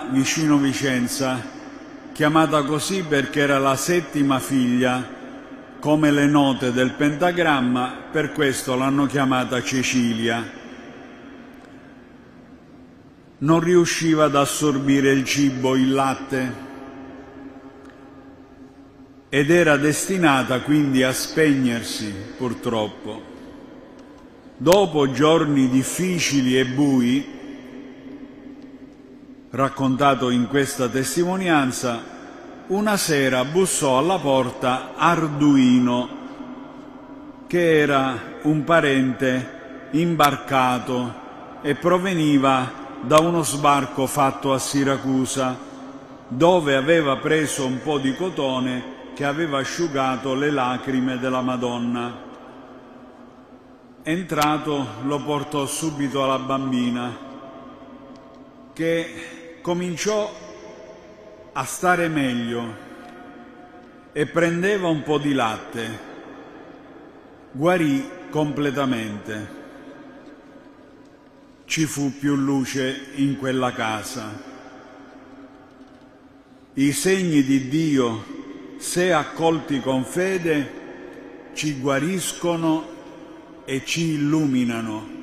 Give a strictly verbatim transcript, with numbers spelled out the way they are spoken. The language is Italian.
vicino Vicenza, chiamata così perché era la settima figlia, come le note del pentagramma, per questo l'hanno chiamata Cecilia. Non riusciva ad assorbire il cibo, il latte, ed era destinata quindi a spegnersi, purtroppo. Dopo giorni difficili e bui, raccontato in questa testimonianza, una sera bussò alla porta Arduino, che era un parente imbarcato e proveniva da uno sbarco fatto a Siracusa, dove aveva preso un po' di cotone che aveva asciugato le lacrime della Madonna. Entrato, lo portò subito alla bambina, che cominciò a stare meglio e prendeva un po' di latte. Guarì completamente. Ci fu più luce in quella casa. I segni di Dio, se accolti con fede, ci guariscono e ci illuminano.